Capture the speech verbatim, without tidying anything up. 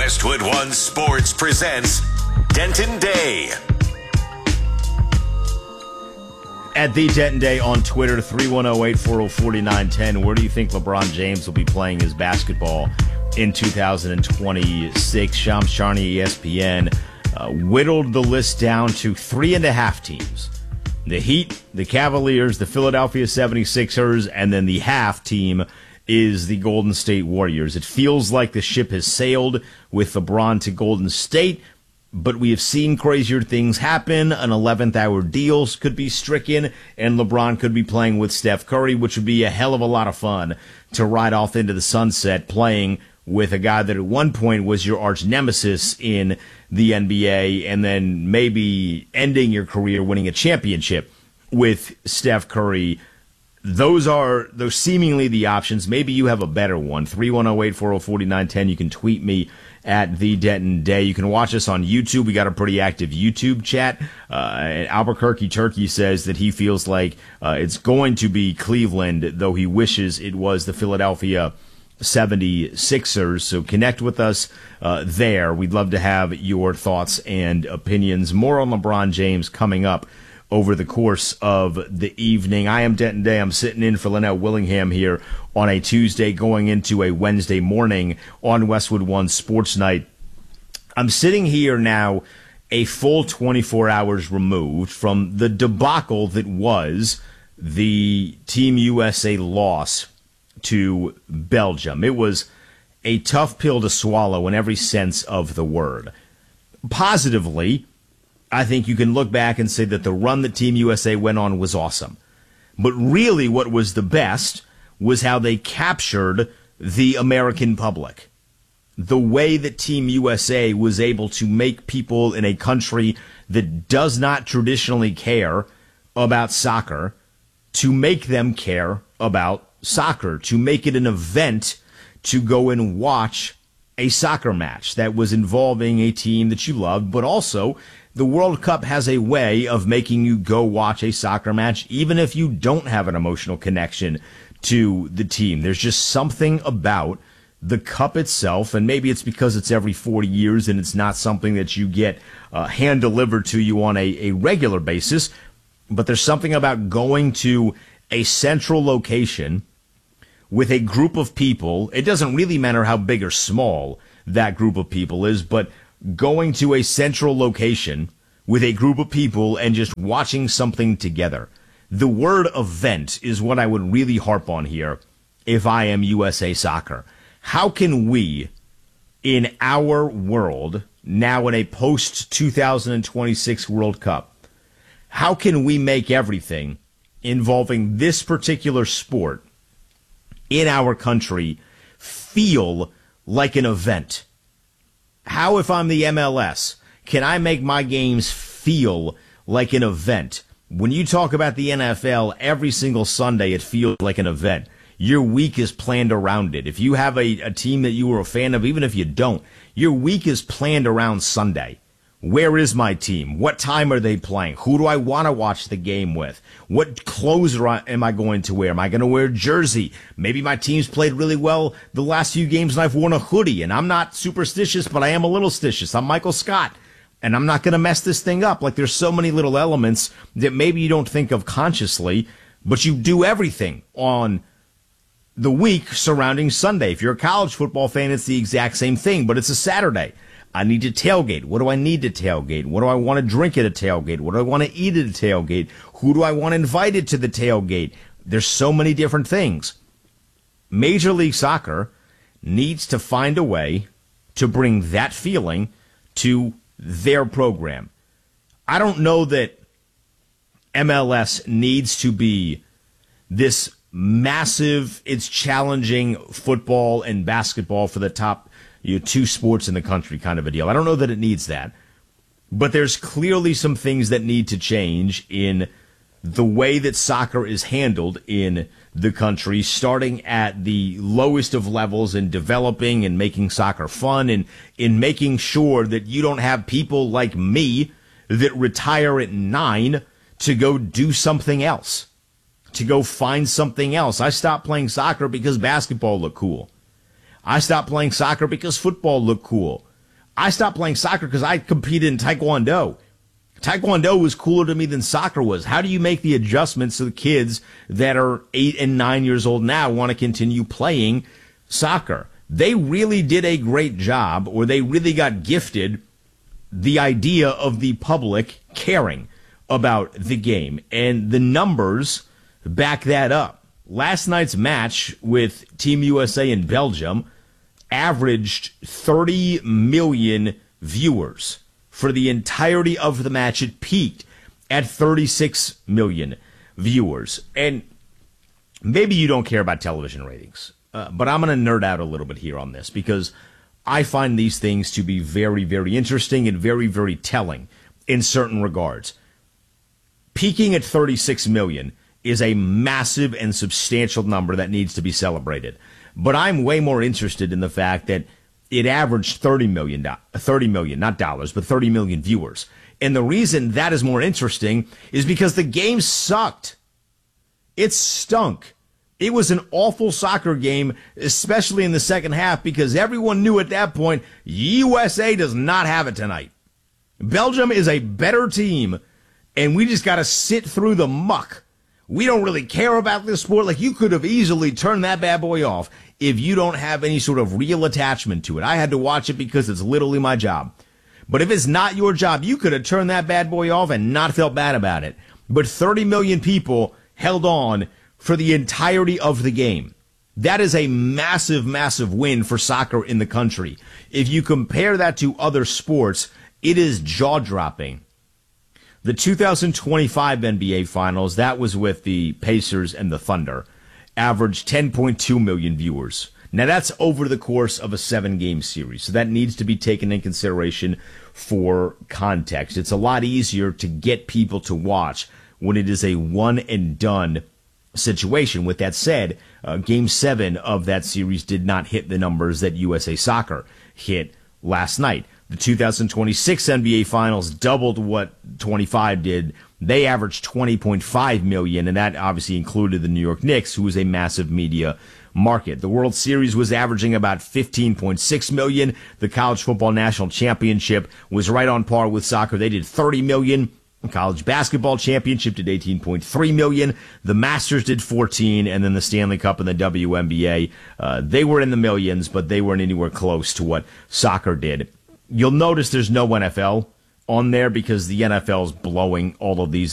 Westwood One Sports presents Denton Day. At the Denton Day on Twitter, three one zero, eight four zero, four nine one zero. Where do you think LeBron James will be playing his basketball in two thousand twenty-six? Shams Charania, E S P N, uh, whittled the list down to three and a half teams. The Heat, the Cavaliers, the Philadelphia seventy-sixers, and then the half team is the Golden State Warriors. It feels like the ship has sailed with LeBron to Golden State, but we have seen crazier things happen. An eleventh hour deal could be stricken, and LeBron could be playing with Steph Curry, which would be a hell of a lot of fun to ride off into the sunset playing with a guy that at one point was your arch nemesis in the N B A, and then maybe ending your career winning a championship with Steph Curry. Those are those seemingly the options. Maybe you have a better one. three one zero, eight four zero, four nine one zero. You can tweet me at the Denton Day. You can watch us on YouTube. We got a pretty active YouTube chat. Uh, Albuquerque Turkey says that he feels like uh, it's going to be Cleveland, though he wishes it was the Philadelphia seventy-sixers. So connect with us uh, there. We'd love to have your thoughts and opinions. More on LeBron James coming up over the course of the evening. I am Denton Day. I'm sitting in for Linnell Willingham here on a Tuesday going into a Wednesday morning on Westwood One Sports Night. I'm sitting here now a full twenty-four hours removed from the debacle that was the Team U S A loss to Belgium. It was a tough pill to swallow in every sense of the word. Positively, I think you can look back and say that the run that Team U S A went on was awesome. But really what was the best was how they captured the American public. The way that Team U S A was able to make people in a country that does not traditionally care about soccer, to make them care about soccer, to make it an event to go and watch a soccer match that was involving a team that you loved, but also the World Cup has a way of making you go watch a soccer match, even if you don't have an emotional connection to the team. There's just something about the Cup itself, and maybe it's because it's every forty years and it's not something that you get uh, hand-delivered to you on a, a regular basis, but there's something about going to a central location with a group of people. It doesn't really matter how big or small that group of people is, but going to a central location with a group of people and just watching something together. The word event is what I would really harp on here if I am U S A Soccer. How can we, in our world, now in a post twenty twenty-six World Cup, how can we make everything involving this particular sport in our country feel like an event? How, if I'm the M L S, can I make my games feel like an event? When you talk about the N F L, every single Sunday it feels like an event. Your week is planned around it. If you have a, a team that you were a fan of, even if you don't, your week is planned around Sunday. Where is my team? What time are they playing? Who do I want to watch the game with? What clothes are I, am I going to wear? Am I going to wear a jersey? Maybe my team's played really well the last few games and I've worn a hoodie. And I'm not superstitious, but I am a little stitious. I'm Michael Scott. And I'm not going to mess this thing up. Like, there's so many little elements that maybe you don't think of consciously, but you do everything on the week surrounding Sunday. If you're a college football fan, it's the exact same thing, but it's a Saturday. I need to tailgate. What do I need to tailgate? What do I want to drink at a tailgate? What do I want to eat at a tailgate? Who do I want invited to the tailgate? There's so many different things. Major League Soccer needs to find a way to bring that feeling to their program. I don't know that M L S needs to be this massive, it's challenging football and basketball for the top you know, two sports in the country kind of a deal. I don't know that it needs that. But there's clearly some things that need to change in the way that soccer is handled in the country, starting at the lowest of levels in developing and making soccer fun, and in making sure that you don't have people like me that retire at nine to go do something else, to go find something else. I stopped playing soccer because basketball looked cool. I stopped playing soccer because football looked cool. I stopped playing soccer because I competed in Taekwondo. Taekwondo was cooler to me than soccer was. How do you make the adjustments so the kids that are eight and nine years old now want to continue playing soccer? They really did a great job, or they really got gifted the idea of the public caring about the game. And the numbers back that up. Last night's match with Team U S A and Belgium averaged thirty million viewers. For the entirety of the match, it peaked at thirty-six million viewers. And maybe you don't care about television ratings, uh, but I'm going to nerd out a little bit here on this because I find these things to be very, very interesting and very, very telling in certain regards. Peaking at thirty-six million is a massive and substantial number that needs to be celebrated. But I'm way more interested in the fact that it averaged thirty million, thirty million, not dollars, but thirty million viewers. And the reason that is more interesting is because the game sucked. It stunk. It was an awful soccer game, especially in the second half, because everyone knew at that point, U S A does not have it tonight. Belgium is a better team, and we just got to sit through the muck. We don't really care about this sport. Like, you could have easily turned that bad boy off if you don't have any sort of real attachment to it. I had to watch it because it's literally my job. But if it's not your job, you could have turned that bad boy off and not felt bad about it. But thirty million people held on for the entirety of the game. That is a massive, massive win for soccer in the country. If you compare that to other sports, it is jaw-dropping. The two thousand twenty-five N B A Finals, that was with the Pacers and the Thunder, averaged ten point two million viewers. Now, that's over the course of a seven-game series, so that needs to be taken in consideration for context. It's a lot easier to get people to watch when it is a one-and-done situation. With that said, uh, Game seven of that series did not hit the numbers that U S A Soccer hit last night. The two thousand twenty-six N B A Finals doubled what twenty-five did. They averaged twenty point five million, and that obviously included the New York Knicks, who is a massive media market. The World Series was averaging about fifteen point six million. The College Football National Championship was right on par with soccer. They did thirty million. The College Basketball Championship did eighteen point three million. The Masters did fourteen, and then the Stanley Cup and the W N B A, uh, they were in the millions, but they weren't anywhere close to what soccer did. You'll notice there's no N F L on there because the N F L is blowing all of these